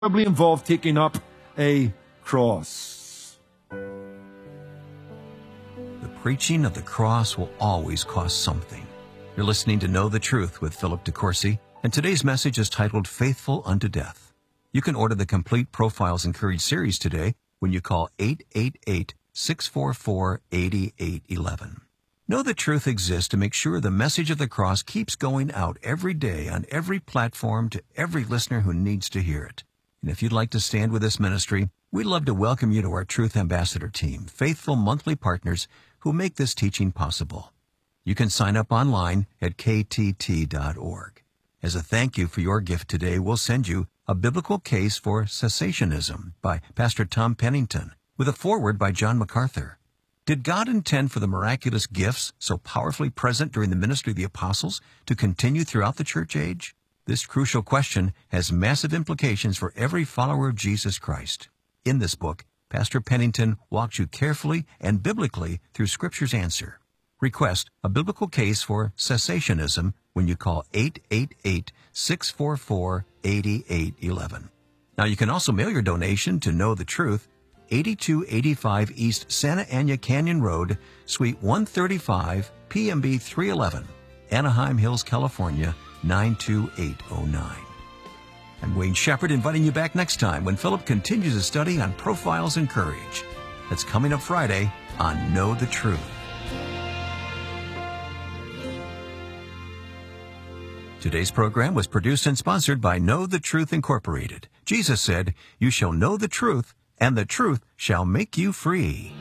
probably involve taking up a cross. The preaching of the cross will always cost something. You're listening to Know the Truth with Philip DeCourcy, and today's message is titled Faithful Unto Death. You can order the complete Profiles in Courage series today when you call 888-644-8811. Know the Truth exists to make sure the message of the cross keeps going out every day on every platform to every listener who needs to hear it. And if you'd like to stand with this ministry, we'd love to welcome you to our Truth Ambassador team, faithful monthly partners who make this teaching possible. You can sign up online at ktt.org. As a thank you for your gift today, we'll send you A Biblical Case for Cessationism by Pastor Tom Pennington, with a foreword by John MacArthur. Did God intend for the miraculous gifts so powerfully present during the ministry of the apostles to continue throughout the church age? This crucial question has massive implications for every follower of Jesus Christ. In this book, Pastor Pennington walks you carefully and biblically through Scripture's answer. Request A Biblical Case for Cessationism when you call 888-644-8811. Now, you can also mail your donation to Know the Truth, 8285 East Santa Ana Canyon Road, Suite 135, PMB 311, Anaheim Hills, California, 92809. I'm Wayne Shepherd, inviting you back next time when Philip continues his study on Profiles in Courage. That's coming up Friday on Know the Truth. Today's program was produced and sponsored by Know the Truth Incorporated. Jesus said, "You shall know the truth, and the truth shall make you free."